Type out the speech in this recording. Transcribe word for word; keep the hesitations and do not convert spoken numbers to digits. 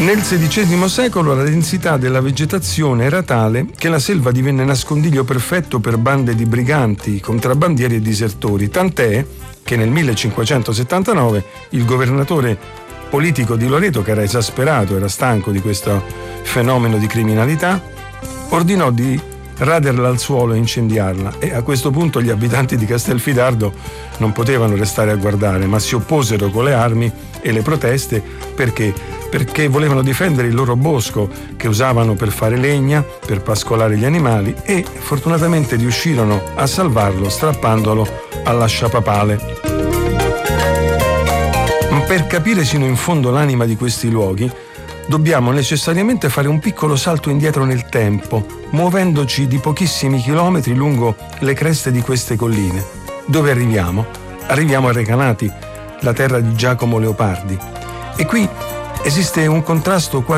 Nel sedicesimo secolo la densità della vegetazione era tale che la selva divenne nascondiglio perfetto per bande di briganti, contrabbandieri e disertori, tant'è che nel millecinquecentosettantanove il governatore politico di Loreto, che era esasperato, era stanco di questo fenomeno di criminalità, ordinò di raderla al suolo e incendiarla, e a questo punto gli abitanti di Castelfidardo non potevano restare a guardare, ma si opposero con le armi e le proteste perché perché volevano difendere il loro bosco che usavano per fare legna, per pascolare gli animali, e fortunatamente riuscirono a salvarlo strappandolo all'asciapapale. Per capire sino in fondo l'anima di questi luoghi dobbiamo necessariamente fare un piccolo salto indietro nel tempo, muovendoci di pochissimi chilometri lungo le creste di queste colline. Dove arriviamo? Arriviamo a Recanati, la terra di Giacomo Leopardi. E qui esiste un contrasto quasi